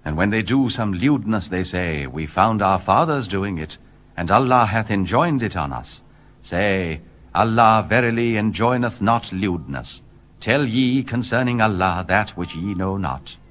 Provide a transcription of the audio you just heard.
And when they do some lewdness, they say, We found our fathers doing it, and Allah hath enjoined it on us. Say, Allah verily enjoineth not lewdness. Tell ye concerning Allah that which ye know not.